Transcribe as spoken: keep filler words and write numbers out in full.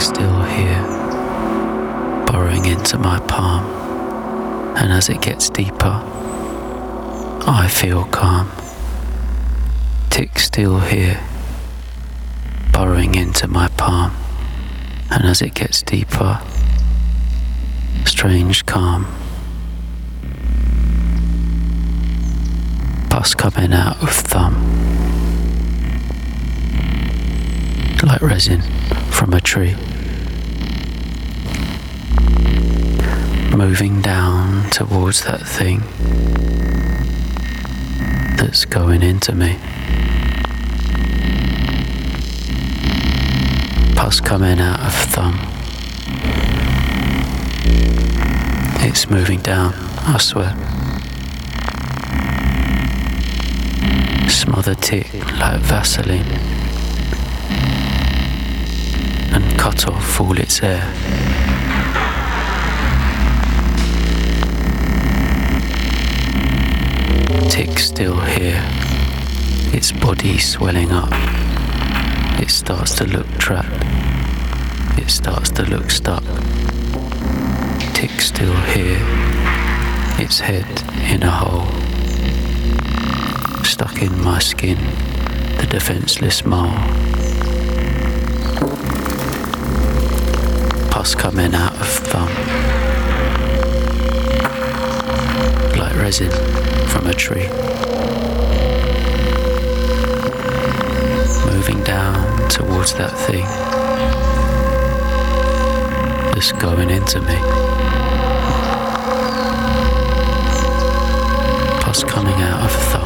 still here, burrowing into my palm, and as it gets deeper, I feel calm. Tick still here, burrowing into my palm, and as it gets deeper, strange calm. Pus coming out of thumb, like resin from a tree, moving down towards that thing that's going into me. Pus coming out of thumb. It's moving down, I swear. Smother tick like Vaseline, and cut off all its air. Tick still here, its body swelling up. It starts to look trapped. It starts to look stuck. Tick still here, its head in a hole. Stuck in my skin, the defenseless mole. Pus coming out of thumb, like resin from a tree. Moving down towards that thing that's going into me. Pus coming out of thumb.